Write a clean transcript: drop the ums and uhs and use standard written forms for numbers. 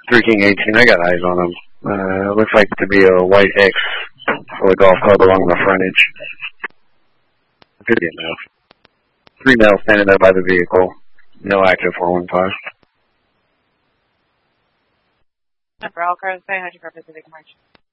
3 King 18, I got eyes on him. Looks like to be a white X with a golf club along the frontage. Could be a male. 3 males standing there by the vehicle. No active 415. For all cars, say 100 for Pacific March.